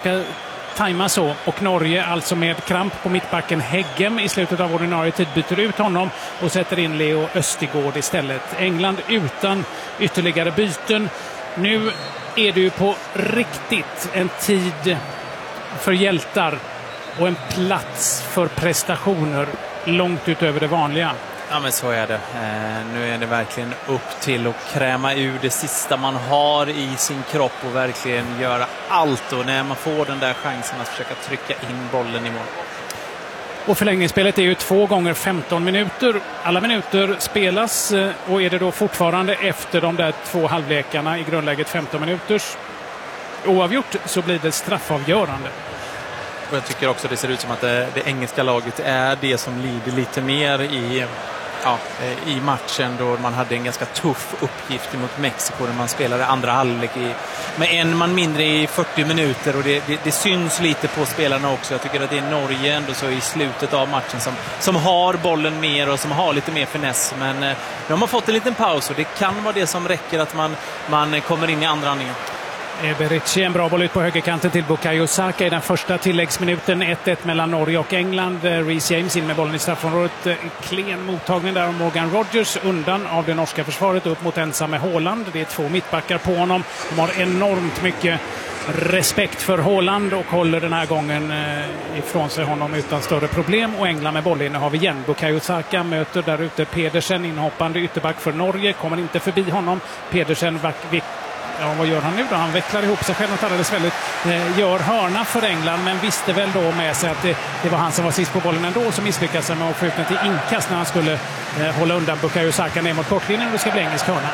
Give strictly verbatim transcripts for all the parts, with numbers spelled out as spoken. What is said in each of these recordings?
ska tajma så, och Norge alltså med kramp på mittbacken Heggem i slutet av ordinarie tid byter ut honom och sätter in Leo Östigård istället. England utan ytterligare byten. Nu är det ju på riktigt en tid för hjältar och en plats för prestationer långt utöver det vanliga. Ja, men så är det. Eh, nu är det verkligen upp till att kräma ur det sista man har i sin kropp och verkligen göra allt. Och när man får den där chansen att försöka trycka in bollen i mål. Och förlängningsspelet är ju två gånger femton minuter. Alla minuter spelas, och är det då fortfarande efter de där två halvlekarna i grundläget femton minuters oavgjort, så blir det straffavgörande. Och jag tycker också det ser ut som att det, det engelska laget är det som lider lite mer i, ja, i matchen, då man hade en ganska tuff uppgift mot Mexiko när man spelade andra halvlek i, med en man mindre i fyrtio minuter, och det, det, det syns lite på spelarna också. Jag tycker att det är Norge ändå så i slutet av matchen som, som har bollen mer och som har lite mer finess, men eh, nu har man fått en liten paus och det kan vara det som räcker att man, man kommer in i andra andningen. Beritchi, en bra boll ut på högerkanten till Bukayo Saka i den första tilläggsminuten. ett ett mellan Norge och England. Reece James in med bollen i straffområdet. Klen mottagning där av Morgan Rogers undan av det norska försvaret upp mot ensam med Haaland. Det är två mittbackar på honom. De har enormt mycket respekt för Haaland och håller den här gången ifrån sig honom utan större problem. Och England med bollinnehav igen. Bukayo Saka möter där ute Pedersen, inhoppande ytterback för Norge. Kommer inte förbi honom. Pedersen vack. Ja, vad gör han nu då? Han vecklar ihop sig själv och alldeles väldigt eh, gör hörna för England, men visste väl då med sig att det, det var han som var sist på bollen ändå, som misslyckades sig med att få ut den till inkast när han skulle eh, hålla undan Bukayo Saka ner mot kortlinjen, och det ska bli engelsk hörna.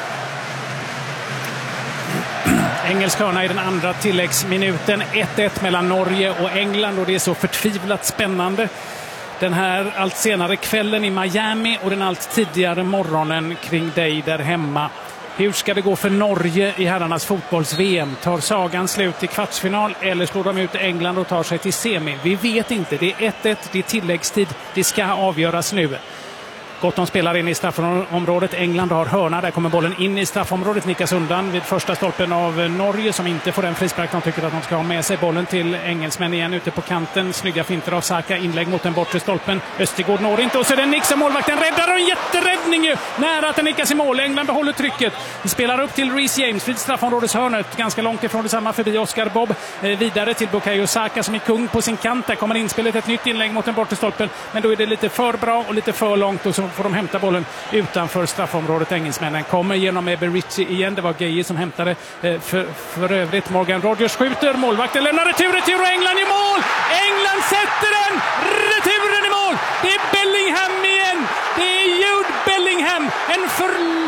Engelsk hörna i den andra tilläggsminuten. ett ett mellan Norge och England, och det är så förtvivlat spännande. Den här allt senare kvällen i Miami och den allt tidigare morgonen kring dig där hemma. Hur ska det gå för Norge i herrarnas fotbolls-V M? Tar sagan slut i kvartsfinal eller slår de ut England och tar sig till semi? Vi vet inte. Det är ett ett, det är tilläggstid. Det ska avgöras nu. Gotton spelar in i straffområdet. England har hörna. Där kommer bollen in i straffområdet. Nickas undan vid första stolpen av Norge, som inte får den frispark de tycker att de ska ha med sig. Bollen till engelsmän igen ute på kanten. Snygga finter av Saka. Inlägg mot den bortre stolpen. Östigård når inte. Och så är det Nix som målvakten räddar. Och en jätteräddning ju. Nära att den nickas i mål. England behåller trycket. Vi spelar upp till Reece James vid straffområdeshörnet. Ganska långt ifrån detsamma förbi Oscar Bob. Eh, vidare till Bukayo Saka som är kung på sin kant. Där kommer inspelet, ett nytt inlägg mot den bortre stolpen. Men då är det lite för bra och lite för långt, och så får de hämta bollen utanför straffområdet. Engelsmännen kommer genom Beritchi igen. Det var Gueye som hämtade. För, för övrigt Morgan Rogers skjuter. Målvakten lämnar retur, retur och England i mål! England sätter den! Returen i mål! Det är Bellingham igen! Det är Jude Bellingham! En för...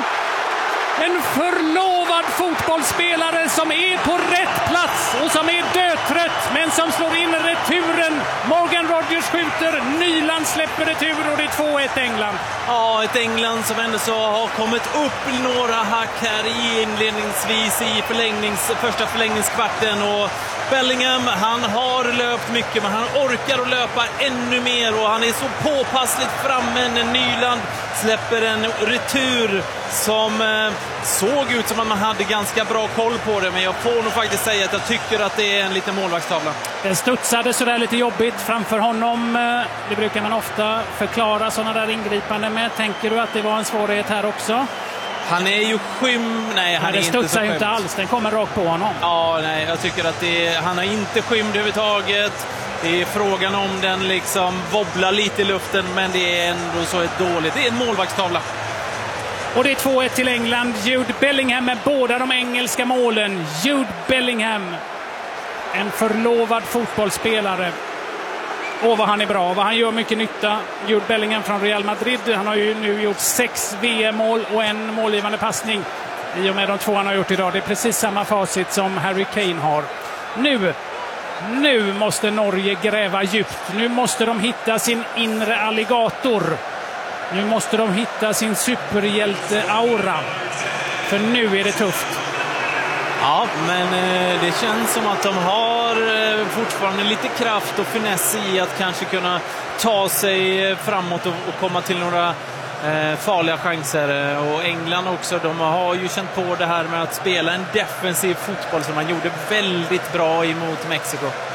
En förlovad fotbollsspelare som är på rätt plats och som är dödtrött, men som slår in returen. Morgan Rogers skjuter, Nyland släpper retur och det är två ett England. Ja, ett England som ändå så har kommit upp några hack här i inledningsvis i förlängnings, första förlängningskvarten, och Bellingham, han har löpt mycket, men han orkar att löpa ännu mer, och han är så påpassligt framme när Nyland släpper en retur som eh, såg ut som att man hade ganska bra koll på det, men jag får nog faktiskt säga att jag tycker att det är en liten målvaktstavla. Den studsade sådär lite jobbigt framför honom. Det brukar man ofta förklara sådana där ingripanden med. Tänker du att det var en svårighet här också? Han är ju skym... Nej, han det är inte så studsar ju inte alls. Den kommer rakt på honom. Ja, nej, jag tycker att det är, han har inte skymd överhuvudtaget. Det är frågan om den liksom wobblar lite i luften, men det är ändå så ett dåligt. Det är en målvaktstavla. Och det är två ett till England. Jude Bellingham med båda de engelska målen. Jude Bellingham. En förlovad fotbollsspelare. Och vad han är bra, vad han gör mycket nytta. Jude Bellingham från Real Madrid. Han har ju nu gjort sex V M-mål och en målgivande passning i och med de två han har gjort idag. Det är precis samma facit som Harry Kane har. Nu, nu måste Norge gräva djupt. Nu måste de hitta sin inre alligator. Nu måste de hitta sin superhjälte-aura. För nu är det tufft. Ja, men eh, det känns som att de har eh, fortfarande lite kraft och finess i att kanske kunna ta sig framåt och, och komma till några eh, farliga chanser. Och England också, de har ju känt på det här med att spela en defensiv fotboll som man gjorde väldigt bra emot Mexiko.